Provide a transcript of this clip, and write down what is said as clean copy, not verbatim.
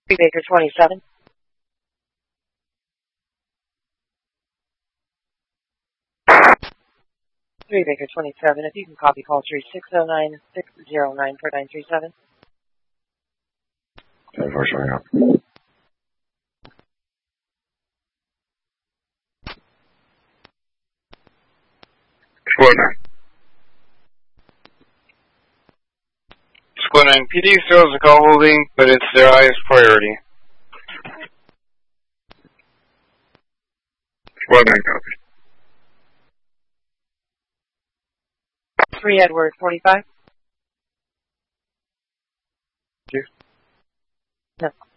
3 Baker 27. 3 Baker 27, if you can copy call 3609-609-4937. 10-4 showing up. Squad 9, PD still has a call holding, but it's their highest priority. Squad 9 copy. 3 Edward 45. Thank you. No.